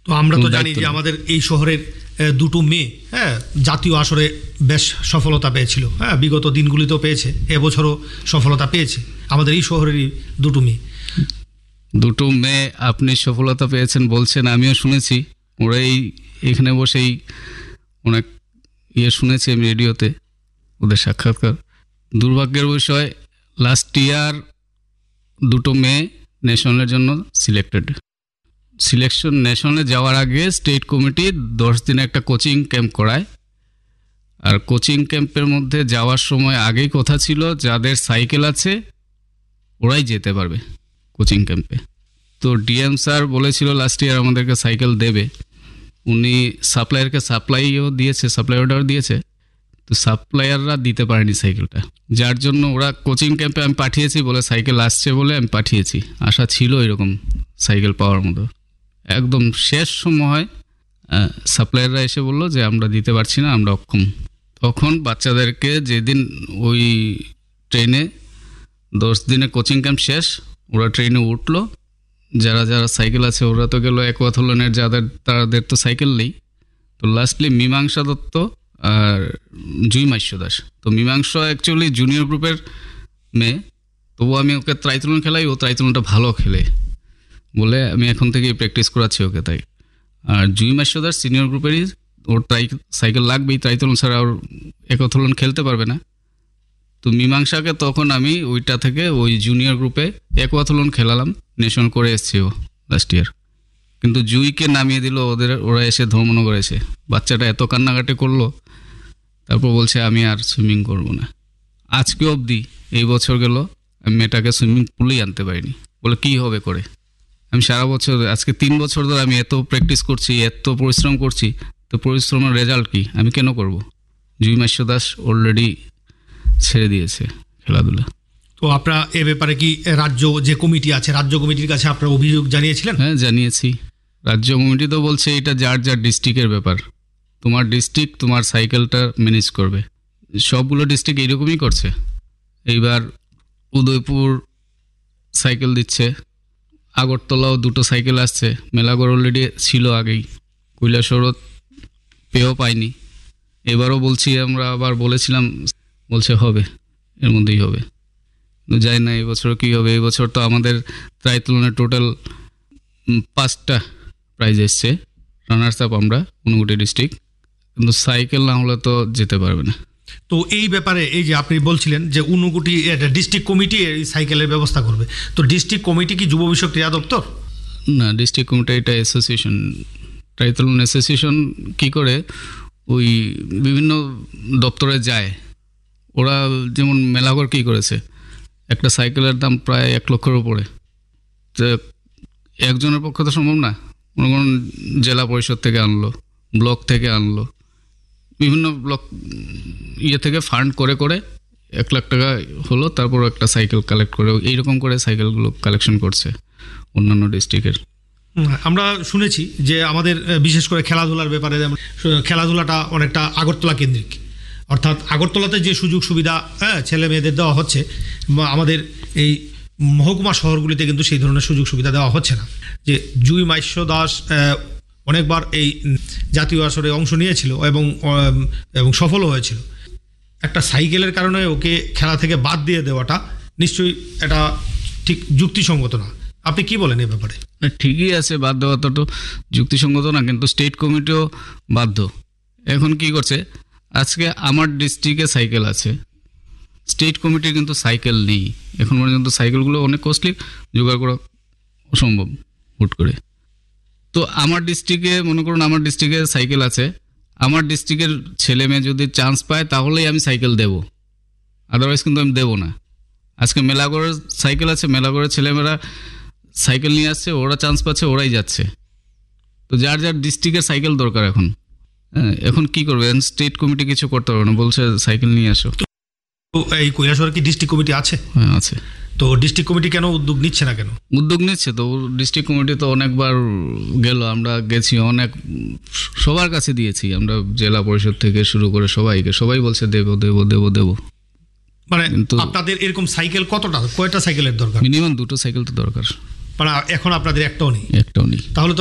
তো আমরা তো জানি যে আমাদের এই শহরের দুটো মেয়ে জাতীয় আসরে বেশ সফলতা পেয়েছিল, বিগত দিনগুলিতেও পেয়েছে, এবছরও সফলতা পেয়েছে আমাদের এই শহরেরই দুটো মেয়ে। আপনি সফলতা পেয়েছেন বলছেন, আমিও শুনেছি, ওরাই এখানে বসেই অনেক শুনেছি আমি রেডিওতে ওদের সাক্ষাৎকার। দুর্ভাগ্যের বিষয় লাস্ট ইয়ার দুটো মেয়ে ন্যাশনালের জন্য সিলেকশন ন্যাশনালে যাওয়ার আগে স্টেট কমিটি 10 দিনে একটা কোচিং ক্যাম্প করায়। আর কোচিং ক্যাম্পের মধ্যে যাওয়ার সময় আগেই কথা ছিল যাদের সাইকেল আছে ওরাই যেতে পারবে কোচিং ক্যাম্পে। তো ডিএম স্যার বলেছিল লাস্ট ইয়ার আমাদেরকে সাইকেল দেবে, উনি সাপ্লায়ারকে সাপ্লাই অর্ডার দিয়েছে, তো সাপ্লায়াররা দিতে পারেনি সাইকেলটা, যার জন্য ওরা কোচিং ক্যাম্পে আমি পাঠিয়েছি বলে সাইকেল আসছে বলে আমি পাঠিয়েছি, আশা ছিল এরকম সাইকেল পাওয়ার মতো। একদম শেষ সময় সাপ্লায়াররা এসে বললো যে আমরা দিতে পারছি না, আমরা অক্ষম। তখন বাচ্চাদেরকে যেদিন ওই ট্রেনে 10 দিনে কোচিং ক্যাম্প শেষ, ওরা ট্রেনে উঠলো, যারা সাইকেল আছে ওরা তো গেল অ্যাকোয়াথলনের, তাদের তো সাইকেল নেই। তো লাস্টলি মীমাংসা দত্ত আর জুই মাস্য দাস। তো মীমাংসা অ্যাকচুয়ালি জুনিয়র গ্রুপের মেয়ে, তবু আমি ওকে ত্রাইতলন খেলাই, ও ত্রাইতলনটা ভালো খেলে বলে আমি এখন থেকেই প্র্যাকটিস করাচ্ছি ওকে তাই। আর জুই মাস্য দাস সিনিয়র গ্রুপেরই, ওর সাইকেল লাগবেই, ত্রাইতলন ছাড়া ওর অ্যাকোয়াথলন খেলতে পারবে না। তো মীমাংসাকে তখন আমি ওইটা থেকে ওই জুনিয়র গ্রুপে অ্যাকোয়াথলন খেলালাম, ন্যাশনাল করে এসছে ও লাস্ট ইয়ার। কিন্তু জুইকে নামিয়ে দিল ওরা এসে ধর্মনগর এসে, বাচ্চাটা এত কান্নাকাটি করলো, তারপর বলছে আমি আর সুইমিং করব না। আজকে অবধি এই বছর গেল আমি মেয়েটাকে সুইমিং পুলেই আনতে পারিনি, বলে কি হবে করে। আমি সারা বছর আজকে 3 বছর ধরে আমি এত প্র্যাকটিস করছি, এত পরিশ্রম করছি, তো পরিশ্রমের রেজাল্ট কি, আমি কেন করব। জুই মাস্য দাস অলরেডি ছেড়ে দিয়েছে খেলাধুলা। তো আপনারা এ ব্যাপারে কি রাজ্য যে কমিটি আছে, রাজ্য কমিটির কাছে আপনারা অভিযোগ জানিয়েছিলেন? হ্যাঁ জানিয়েছি। রাজ্য কমিটি তো বলছে এটা যার ডিস্ট্রিক্টের ব্যাপার, তোমার ডিস্ট্রিক্ট তোমার সাইকেলটা ম্যানেজ করবে। সবগুলো ডিস্ট্রিক্ট এইরকমই করছে। এইবার উদয়পুর সাইকেল দিচ্ছে, আগরতলাও 2টো সাইকেল আসছে, মেলাগড় অলরেডি ছিল আগেই, কৈলাসহরও পেয়েও পাইনি। এবারও বলছি, আমরা আবার বলেছিলাম, বলছে হবে, এর মধ্যেই হবে। যাই না এবছর কী হবে। এবছর তো আমাদের ত্রাইতলনের টোটাল 5টা প্রাইজ এসছে, রানার্স আপ আমরা 59 ডিস্ট্রিক্ট, কিন্তু সাইকেল না হলে তো যেতে পারবে না। তো এই ব্যাপারে এই যে আপনি বলছিলেন যে 59 ডিস্ট্রিক্ট কমিটি এই সাইকেলের ব্যবস্থা করবে, তো ডিস্ট্রিক্ট কমিটি কি যুব বিষয়ক ক্রীড়া দপ্তর? না, ডিস্ট্রিক্ট কমিটি এটা অ্যাসোসিয়েশন, ত্রাইতলন অ্যাসোসিয়েশন কি করে ওই বিভিন্ন দপ্তরে যায়। ওরা যেমন মেলাগড় কী করেছে, একটা সাইকেলের দাম প্রায় 1 লক্ষের উপরে, তো একজনের পক্ষে তো সম্ভব না। মনে করুন জেলা পরিষদ থেকে আনলো, ব্লক থেকে আনলো, বিভিন্ন ব্লক থেকে ফান্ড করে 1 লাখ টাকা হলো, তারপর একটা সাইকেল কালেক্ট করে এইরকম করে সাইকেলগুলো কালেকশন করছে অন্যান্য ডিস্ট্রিক্টের। আমরা শুনেছি যে আমাদের বিশেষ করে খেলাধুলার ব্যাপারে, খেলাধুলাটা অনেকটা আগরতলা কেন্দ্রিক, অর্থাৎ আগরতলাতে যে সুযোগ সুবিধা ছেলে মেয়েদের দেওয়া হচ্ছে, আমাদের এই মহকুমা শহরগুলিতে কিন্তু সেই ধরনের সুযোগ সুবিধা দেওয়া হচ্ছে না। যে জুই মাস্য দাস অনেকবার এই জাতীয় আসরে অংশ নিয়েছিল এবং সফলও হয়েছিল, একটা সাইকেলের কারণে ওকে খেলা থেকে বাদ দিয়ে দেওয়াটা নিশ্চয়ই এটা ঠিক যুক্তিসঙ্গত না। আপনি কি বলেন এই ব্যাপারে? ঠিকই আছে, বাদ দেওয়া তো যুক্তিসঙ্গত না, কিন্তু স্টেট কমিটিও বাধ্য। এখন কি করছে, আজকে আমার ডিস্ট্রিক্টে সাইকেল আছে, স্টেট কমিটির কিন্তু সাইকেল নেই এখন পর্যন্ত। সাইকেলগুলো অনেক কস্টলি, জোগাড় করা অসম্ভব হুট করে। তো আমার ডিস্ট্রিক্টে মনে করুন আমার ডিস্ট্রিক্টে সাইকেল আছে, আমার ডিস্ট্রিক্টের ছেলে মেয়ে যদি চান্স পায় তাহলেই আমি সাইকেল দেব, আদারওয়াইজ কিন্তু আমি দেবো না। আজকে মেলাগড়ের সাইকেল আছে, মেলাগড়ের ছেলেমেয়েরা সাইকেল নিয়ে আসছে, ওরা চান্স পাচ্ছে, ওরাই যাচ্ছে। তো যার ডিস্ট্রিক্টের সাইকেল দরকার এখন, এখন কি করবে, স্টেট কমিটি কিছু করতে পারবে না, বলছে সাইকেল নিয়ে আসো। তো এই কৈলাসহরে কি ডিস্ট্রিক্ট কমিটি আছে? হ্যাঁ আছে। তো ডিস্ট্রিক্ট কমিটি কেন উদ্যোগ নিচ্ছে না? কেন উদ্যোগ নিচ্ছে? তো ডিস্ট্রিক্ট কমিটি তো অনেকবার গেল, আমরা গেছি, অনেক সবার কাছে দিয়েছি আমরা, জেলা পরিষদ থেকে শুরু করে সবাই বলছে দেবো দেবো দেবো দেবো। মানে আপনাদের এরকম সাইকেল কয়টা সাইকেলের দরকার? মিনিমাম 2টো সাইকেল তো দরকার। মানে এখন আপনাদের একটাও নেই? একটাও নেই। তাহলে তো